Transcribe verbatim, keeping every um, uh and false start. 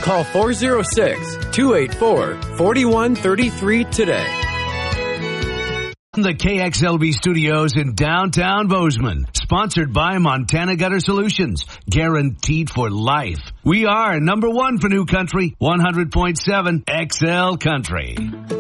Call four oh six, two eight four, four one three three today. The K X L V studios in downtown Bozeman, sponsored by Montana Gutter Solutions, guaranteed for life. We are number one for New Country, one hundred point seven X L Country.